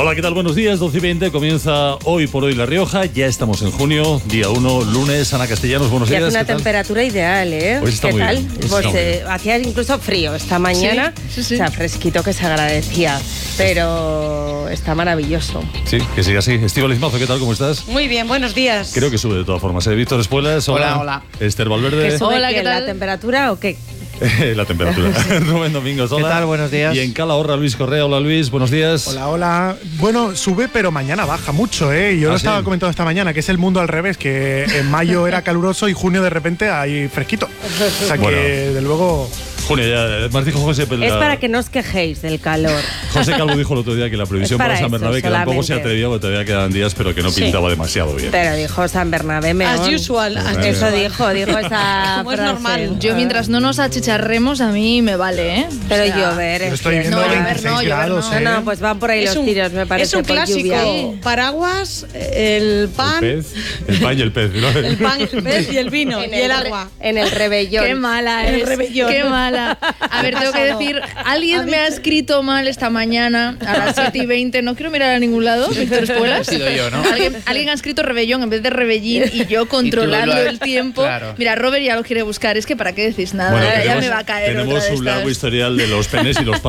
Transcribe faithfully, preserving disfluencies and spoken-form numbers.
Hola, ¿qué tal? Buenos días, doce y veinte, comienza Hoy por Hoy La Rioja, ya estamos en junio, día uno, lunes. Ana Castellanos, buenos y días. hace una temperatura ideal, ¿eh? Hoy está ¿Qué muy tal? bien. Pues eh, hacía incluso frío esta mañana, sí, sí, sí. o sea, fresquito que se agradecía, pero está maravilloso. Sí, que siga así. Estíbaliz Mazo, ¿qué tal? ¿Cómo estás? Muy bien, buenos días. Creo que sube de todas formas. ¿eh? Víctor Espuelas, hola. Hola, hola. Esther Valverde. ¿Que sube Hola, qué, ¿qué tal? la temperatura o qué? La temperatura. Rubén Domingos, hola. ¿Qué tal? Buenos días. Y en Calahorra, Luis Correa. Hola, Luis, buenos días. Hola, hola. Bueno, sube, pero mañana baja mucho, ¿eh? Yo ¿Ah, lo sí? estaba comentando esta mañana, que es el mundo al revés, que en mayo era caluroso y junio de repente hay fresquito. O sea que, Bueno. de luego… Junio, ya, más dijo José. Es para que no os quejéis del calor. José Calvo dijo el otro día que la previsión Es para para San eso, Bernabé, que tampoco se solamente. atrevía, porque todavía quedan días, pero que no Sí. pintaba demasiado bien. Pero dijo San Bernabé meón. As usual. as Eso usual. dijo, dijo esa Como es frase. normal. Yo mientras no nos achicharremos, a mí me vale, ¿eh? Pero O sea, llover Yo es estoy que- viendo no, llover no, veintiséis llover grados, no. ¿eh? No, no, pues van por ahí los tiros, me parece. es un por clásico. lluvia. Paraguas, el pan, El pez, el pan y el pez, ¿no? el pan, el pez y el vino En y el re- agua. En el rebellón. Qué mala El es, rebellón. qué mala. A ver, tengo que decir, alguien me ha escrito mal esta mañana a las siete y veinte, no quiero mirar a ningún lado, Víctor Espuelas. Ha sido yo, ¿no? Alguien, alguien ha escrito rebellón en vez de rebellín y yo controlando lo has- el tiempo. claro. Mira, Robert ya lo quiere buscar, es que para qué decís nada, Bueno, ya tenemos, me va a caer tenemos otra de un largo estas. historial de los penes y los